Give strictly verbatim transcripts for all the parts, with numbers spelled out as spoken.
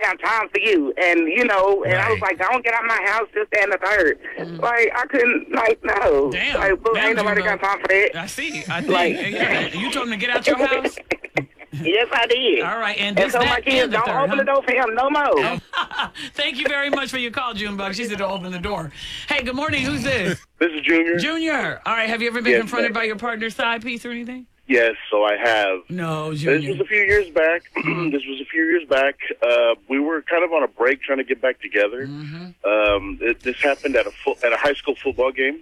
have time for you. And, you know, and Right. I was like, don't get out my house, this, that, and the third. Mm. Like, I couldn't, like, no. Damn. Like, boo, Damn, ain't nobody Jimbo. got time for that. I see. I think. Like- yeah. You told him to get out your house? Yes, I did. All right. And, And this, so that, my kids, and the don't third, open huh? the door for him no more. Thank you very much for your call, Junebug. She said to open the door. Hey, good morning. Who's this? This is Junior. Junior. All right. Have you ever been Yes, confronted ma'am. by your partner's side piece or anything? Yes, so I have. No, This Junior. was a few years back. This was a few years back. Uh, we were kind of on a break trying to get back together. Mm-hmm. Um, it, this happened at a fo- at a high school football game,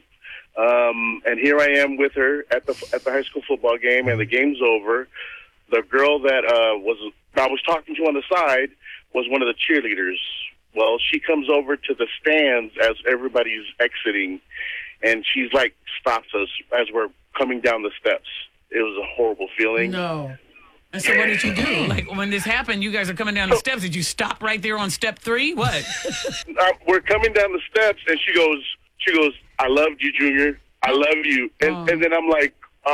um, and here I am with her at the at the high school football game, and the game's over. The girl that uh, was I was talking to on the side was one of the cheerleaders. Well, she comes over to the stands as everybody's exiting, and she's like stops us as we're coming down the steps. It was a horrible feeling. No. And so what did you do? Like, when this happened, you guys are coming down the steps. Did you stop right there on step three? What? Uh, we're coming down the steps, and she goes, she goes, I loved you, Junior. I love you. And, Oh. and then I'm like, uh,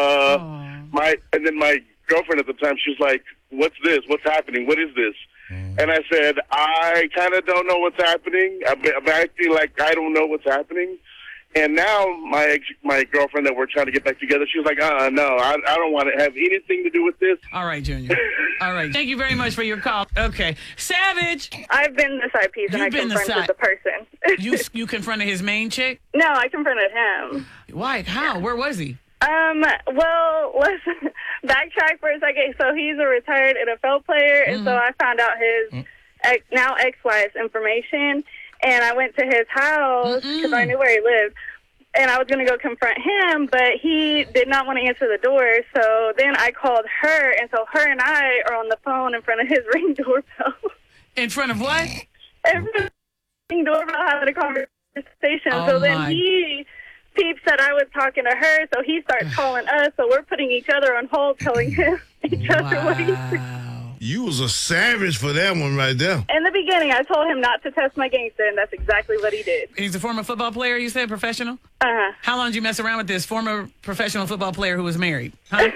Oh. my, and then my girlfriend at the time, she was like, what's this? What's happening? What is this? And I said, I kind of don't know what's happening. I'm, I'm acting like I don't know what's happening. And now my ex, my girlfriend that we're trying to get back together, she was like, uh-uh, no, I, I don't want to have anything to do with this. All right, Junior. All right. Thank you very much for your call. Okay. Savage, I've been the side piece, and You've I been the confronted side- the, person. you you confronted his main chick? No, I confronted him. Why? How? Where was he? Um, well, let's backtrack for a second. So he's a retired N F L player, and so I found out his ex, now ex-wife's information, and I went to his house because I knew where he lived. And I was going to go confront him, but he did not want to answer the door. So then I called her, and so her and I are on the phone in front of his Ring doorbell. In front of what? In front of his Ring doorbell having a conversation. Oh, so then my. he peeps that I was talking to her, so he starts calling us. So we're putting each other on hold, telling him each other what he's doing. Wow. You was a savage for that one right there. In the beginning, I told him not to test my gangster, and that's exactly what he did. He's a former football player, you said, professional? Uh-huh. How long did you mess around with this former professional football player who was married? Huh?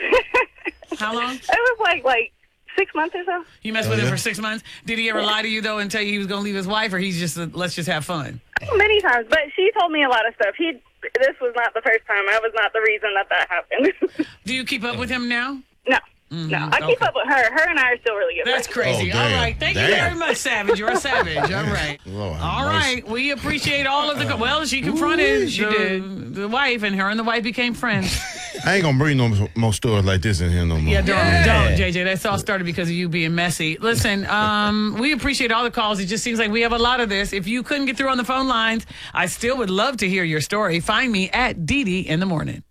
How long? It was like like six months or so. You messed Oh, with him yeah? for six months? Did he ever lie to you, though, and tell you he was going to leave his wife, or he's just, a, let's just have fun? Many times, but she told me a lot of stuff. He, this was not the first time. I was not the reason that that happened. Do you keep up with him now? no, no. I keep okay. up with her. Her and I are still really good That's friends. crazy. Oh, all damn. right. Thank you Damn. very much, Savage. You're a savage. All right. Lord have All mercy. right. We appreciate all of the. Well, she confronted Ooh, she the, did. the wife, and her and the wife became friends. I ain't gonna bring no more stories like this in here no more. Yeah, don't, don't, J J. That's all started because of you being messy. Listen, um, we appreciate all the calls. It just seems like we have a lot of this. If you couldn't get through on the phone lines, I still would love to hear your story. Find me at Dee Dee in the morning.